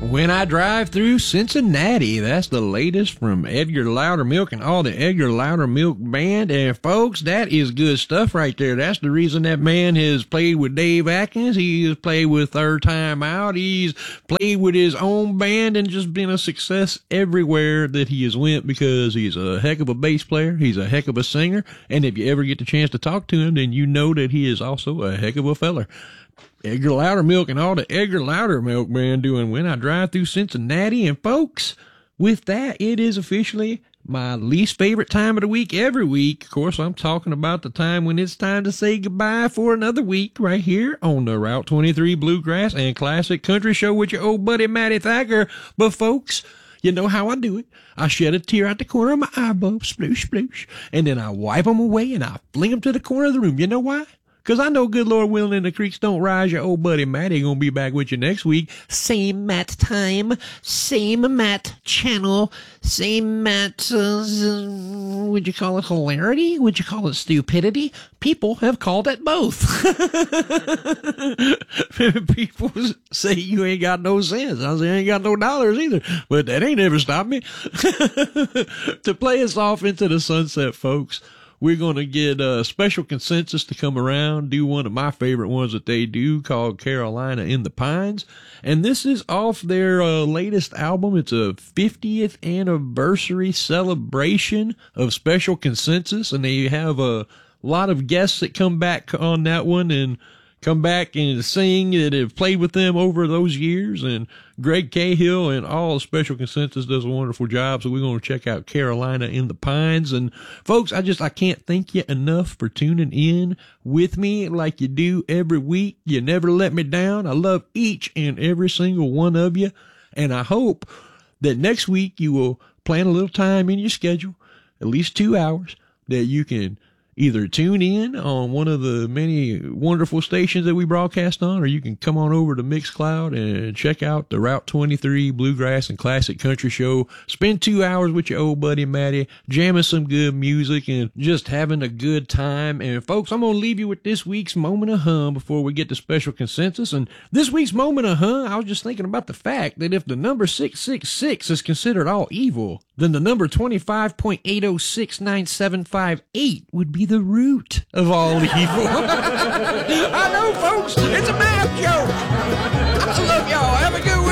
When I Drive Through Cincinnati. That's the latest from Edgar Loudermilk and all the Edgar Loudermilk Band. And folks, that is good stuff right there. That's the reason that man has played with Dave Atkins. He has played with Third Time Out. He's played with his own band and just been a success everywhere that he has went, because he's a heck of a bass player. He's a heck of a singer. And if you ever get the chance to talk to him, then you know that he is also a heck of a feller. Edgar Loudermilk and all the Edgar Loudermilk Band doing When I Drive Through Cincinnati. And folks, with that, it is officially my least favorite time of the week every week. Of course, I'm talking about the time when it's time to say goodbye for another week right here on the Route 23 Bluegrass and Classic Country Show with your old buddy Matty Thacker. But folks, you know how I do it. I shed a tear out the corner of my eyeball, sploosh, sploosh, and then I wipe them away and I fling them to the corner of the room. You know why? Because I know, good Lord willing, and the creeks don't rise. Your old buddy Matty going to be back with you next week. Same Matt time, same Matt channel, same Matt, would you call it hilarity? Would you call it stupidity? People have called it both. People say you ain't got no sense. I say I ain't got no dollars either. But that ain't ever stopped me. To play us off into the sunset, folks, we're going to get a Special Consensus to come around, do one of my favorite ones that they do called Carolina in the Pines. And this is off their latest album. It's a 50th anniversary celebration of Special Consensus. And they have a lot of guests that come back on that one and come back and sing that have played with them over those years. And Greg Cahill and all Special Consensus does a wonderful job. So we're going to check out Carolina in the Pines. And folks, I can't thank you enough for tuning in with me like you do every week. You never let me down. I love each and every single one of you. And I hope that next week you will plan a little time in your schedule, at least 2 hours, that you can either tune in on one of the many wonderful stations that we broadcast on, or you can come on over to Mixcloud and check out the Route 23 Bluegrass and Classic Country Show. Spend 2 hours with your old buddy Matty, jamming some good music and just having a good time. And folks, I'm going to leave you with this week's Moment of Hum before we get to Special Consensus. And this week's Moment of Hum, I was just thinking about the fact that if the number 666 is considered all evil, then the number 25.8069758 would be the root of all evil. I know, folks, it's a math joke. I love y'all. Have a good week.